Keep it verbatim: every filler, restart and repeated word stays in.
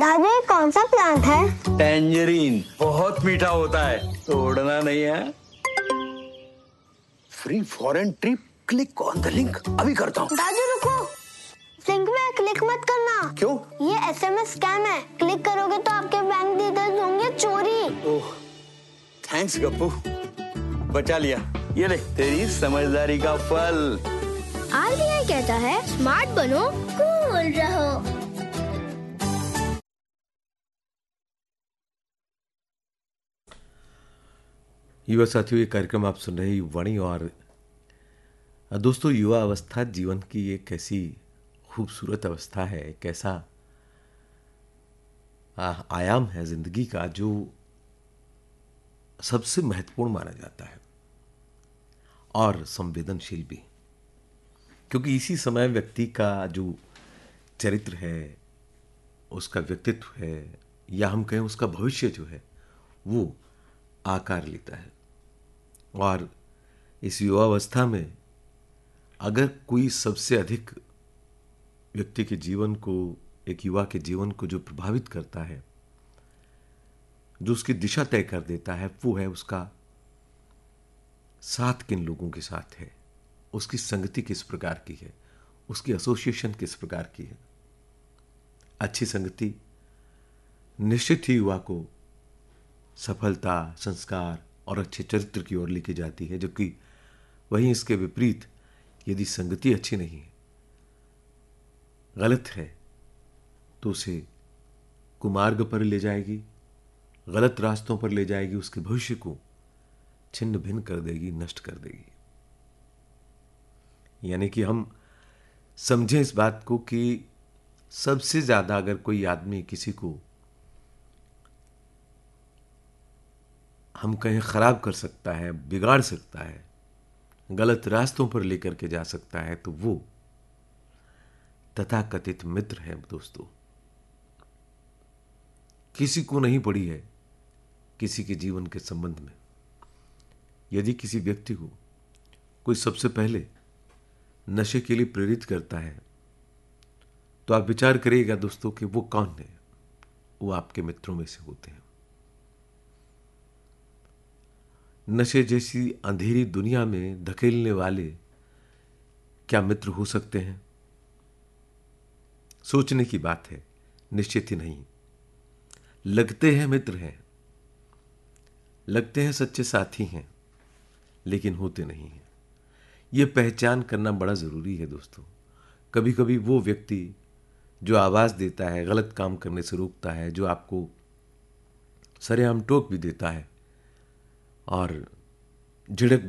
दादू ये कौन सा प्लांट है? टेंजरीन, बहुत मीठा होता है, तोड़ना नहीं है। Free foreign trip, click on the link. अभी करता हूँ। दादू रुको, लिंक में क्लिक मत करना। क्यों? ये एसएमएस स्कैम है, क्लिक करोगे तो आपके बैंक डिटेल्स होंगे चोरी। ओह, थैंक्स गप्पू, बचा लिया। ये ले तेरी समझदारी का फल। आरबीआई कहता है स्मार्ट बनो, कूल रहो। युवा साथियों, ये कार्यक्रम आप सुन रहे हैं वाणी। और दोस्तों, युवा अवस्था जीवन की एक ऐसी खूबसूरत अवस्था है, एक ऐसा आयाम है जिंदगी का जो सबसे महत्वपूर्ण माना जाता है और संवेदनशील भी, क्योंकि इसी समय व्यक्ति का जो चरित्र है, उसका व्यक्तित्व है, या हम कहें उसका भविष्य जो है, वो आकार लेता है। और इस युवावस्था में अगर कोई सबसे अधिक व्यक्ति के जीवन को, एक युवा के जीवन को जो प्रभावित करता है, जो उसकी दिशा तय कर देता है, वो है उसका साथ किन लोगों के साथ है, उसकी संगति किस प्रकार की है, उसकी एसोसिएशन किस प्रकार की है। अच्छी संगति निश्चित ही युवा को सफलता, संस्कार और अच्छे चरित्र की ओर लेके जाती है, जबकि वहीं इसके विपरीत यदि संगति अच्छी नहीं है, गलत है, तो उसे कुमार्ग पर ले जाएगी, गलत रास्तों पर ले जाएगी, उसके भविष्य को छिन्न भिन्न कर देगी, नष्ट कर देगी। यानी कि हम समझें इस बात को कि सबसे ज्यादा अगर कोई आदमी किसी को हम कहें खराब कर सकता है, बिगाड़ सकता है, गलत रास्तों पर लेकर के जा सकता है, तो वो तथाकथित मित्र है। दोस्तों, किसी को नहीं पड़ी है किसी के जीवन के संबंध में। यदि किसी व्यक्ति को कोई सबसे पहले नशे के लिए प्रेरित करता है, तो आप विचार करिएगा दोस्तों कि वो कौन है। वो आपके मित्रों में से होते हैं। नशे जैसी अंधेरी दुनिया में धकेलने वाले क्या मित्र हो सकते हैं? सोचने की बात है, निश्चित ही नहीं। लगते हैं मित्र हैं, लगते हैं सच्चे साथी हैं, लेकिन होते नहीं हैं। यह पहचान करना बड़ा जरूरी है दोस्तों। कभी कभी वो व्यक्ति जो आवाज देता है, गलत काम करने से रोकता है, जो आपको सरेआम टोक भी देता है और झिड़क